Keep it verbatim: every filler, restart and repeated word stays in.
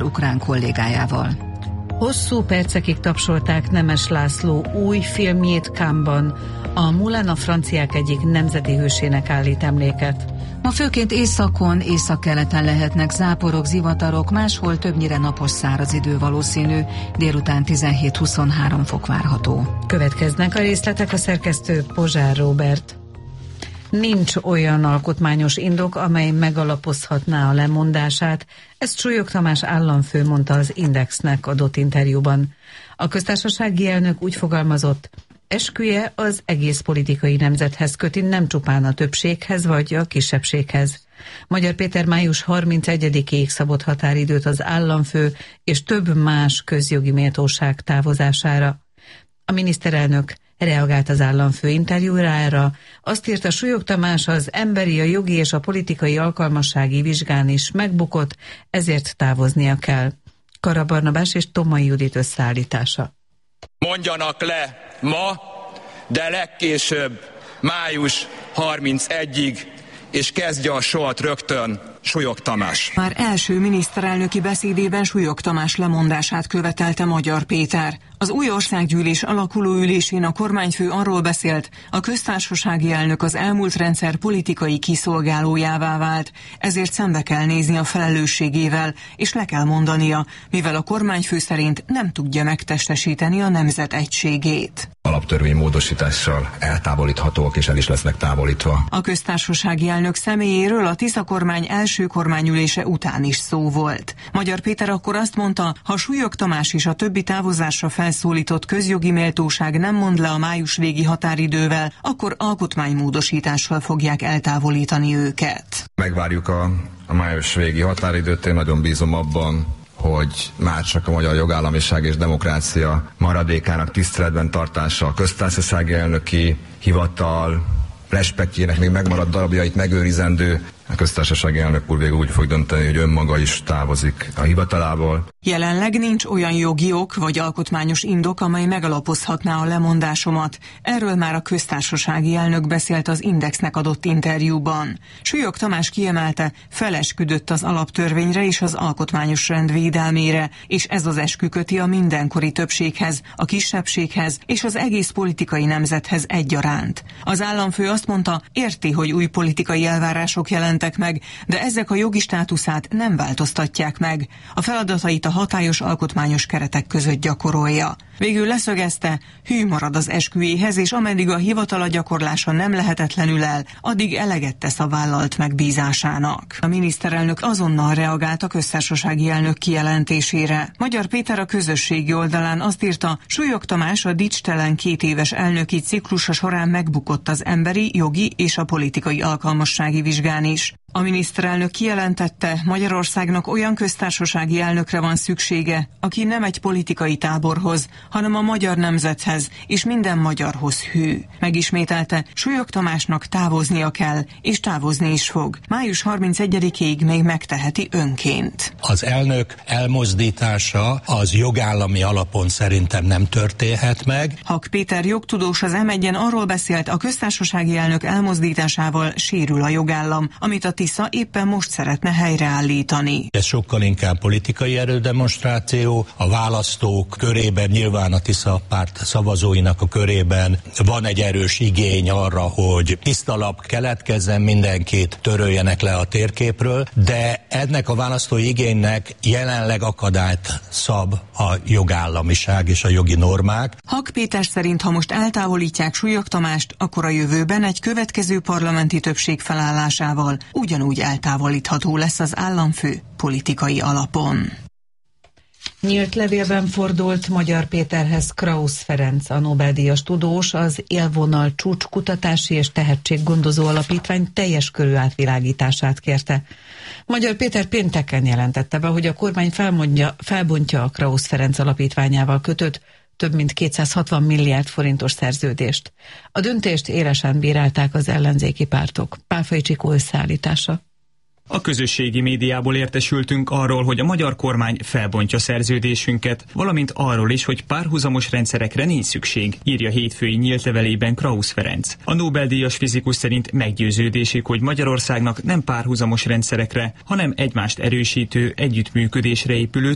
magyar-ukrán kollégájával. Hosszú percekig tapsolták Nemes László új filmjét Cannes-ban. A Moulin a franciák egyik nemzeti hősének állít emléket. Ma főként északon, északkeleten lehetnek záporok, zivatarok, máshol többnyire napos száraz idő valószínű, délután tizenhét-huszonhárom fok várható. Következnek a részletek, a szerkesztő Pozsár Róbert. Nincs olyan alkotmányos indok, amely megalapozhatná a lemondását, ezt Súlyog Tamás államfő mondta az Indexnek adott interjúban. A köztársasági elnök úgy fogalmazott, esküje az egész politikai nemzethez köti, nem csupán a többséghez vagy a kisebbséghez. Magyar Péter május harmincegyedikéig szabott határidőt az államfő és több más közjogi méltóság távozására. A miniszterelnök reagált az államfő interjúrára, azt írta, Súlyog Tamás az emberi, a jogi és a politikai alkalmassági vizsgán is megbukott, ezért távoznia kell. Kara Barnabás és Tomai Judit összeállítása. Mondjanak le ma, de legkésőbb május harmincegyedikéig, és kezdje a sort rögtön Súlyog Tamás. Már első miniszterelnöki beszédében Súlyog Tamás lemondását követelte Magyar Péter. Az új országgyűlés alakuló ülésén a kormányfő arról beszélt, a köztársasági elnök az elmúlt rendszer politikai kiszolgálójává vált, ezért szembe kell nézni a felelősségével, és le kell mondania, mivel a kormányfő szerint nem tudja megtestesíteni a nemzet egységét. Alaptörvény módosítással eltávolíthatóak és el is lesznek távolítva. A köztársasági elnök személyéről a Tisza kormány első kormányülése után is szó volt. Magyar Péter akkor azt mondta, ha Súlyog Tamás is a többi távozásra felszólított közjogi méltóság nem mond le a május végi határidővel, akkor alkotmánymódosítással fogják eltávolítani őket. Megvárjuk a, a május végi határidőt, én nagyon bízom abban, hogy már csak a magyar jogállamiság és demokrácia maradékának tiszteletben tartása, a köztársasági elnöki hivatal respektjének még megmaradt darabjait megőrizendő, a köztársasági elnök úr végül úgy fog dönteni, hogy önmaga is távozik a hivatalából. Jelenleg nincs olyan jogi ok vagy alkotmányos indok, amely megalapozhatná a lemondásomat. Erről már a köztársasági elnök beszélt az Indexnek adott interjúban. Súlyog Tamás kiemelte, felesküdött az alaptörvényre és az alkotmányos rend védelmére, és ez az eskü köti a mindenkori többséghez, a kisebbséghez és az egész politikai nemzethez egyaránt. Az államfő azt mondta, érti, hogy új politikai elvárások jelentek meg, de ezek a jogi státuszát nem változtatják meg. A feladatait a hatályos alkotmányos keretek között gyakorolja. Végül leszögezte, hű marad az esküjéhez, és ameddig a hivatala gyakorlása nem lehetetlenül el, addig eleget tesz a vállalt megbízásának. A miniszterelnök azonnal reagált a köztársasági elnök kijelentésére. Magyar Péter a közösségi oldalán azt írta, Súlyog Tamás a dicstelen két éves elnöki ciklusa során megbukott az emberi, jogi és a politikai alkalmassági vizsgán is. A miniszterelnök kijelentette, Magyarországnak olyan köztársasági elnökre van szüksége, aki nem egy politikai táborhoz, hanem a magyar nemzethez és minden magyarhoz hű. Megismételte, Súlyog Tamásnak távoznia kell, és távozni is fog. május harmincegyedikéig még megteheti önként. Az elnök elmozdítása az jogállami alapon szerintem nem történhet meg. Hak Péter jogtudós az em egyen arról beszélt, a köztársasági elnök elmozdításával sérül a jogállam, amit a Tisza éppen most szeretne helyreállítani. Ez sokkal inkább politikai erődemonstráció. A választók körében, nyilván a Tisza párt szavazóinak a körében van egy erős igény arra, hogy tiszta lap keletkezzen, mindenkit töröljenek le a térképről, de ennek a választói igénynek jelenleg akadályt szab a jogállamiság és a jogi normák. Hak Péter szerint, ha most eltávolítják Súlyog Tamást, akkor a jövőben egy következő parlamenti többség felállásával ugyanúgy eltávolítható lesz az államfő politikai alapon. Nyílt levélben fordult Magyar Péterhez Krausz Ferenc, a Nobel-díjas tudós, az Élvonal Csúcskutatási és Tehetséggondozó Alapítvány teljes körű átvilágítását kérte. Magyar Péter pénteken jelentette be, hogy a kormány felmondja, felbontja a Krausz Ferenc alapítványával kötött több mint kétszázhatvan milliárd forintos szerződést. A döntést élesen bírálták az ellenzéki pártok. Pálfai Csikó összeállítása. A közösségi médiából értesültünk arról, hogy a magyar kormány felbontja szerződésünket, valamint arról is, hogy párhuzamos rendszerekre nincs szükség, írja hétfői nyílt levelében Krausz Ferenc. A Nobel-díjas fizikus szerint meggyőződésük, hogy Magyarországnak nem párhuzamos rendszerekre, hanem egymást erősítő, együttműködésre épülő